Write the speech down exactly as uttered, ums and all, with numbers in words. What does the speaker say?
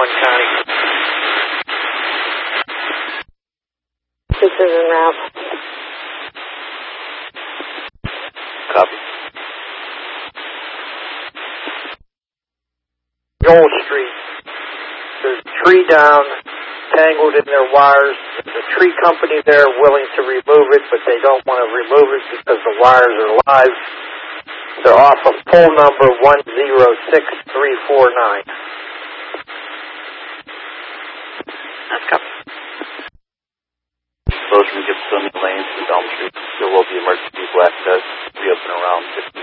one County. This is en route. Copy. Joel Street. There's a tree down, tangled in their wires. There's a tree company there willing to remove it, but they don't want to remove it because the wires are live. They're off of pole number one zero six three four nine. That's copy. Those from Gibson Lanes and Elm Street. There will be emergency vehicle access. Be up and around fifteen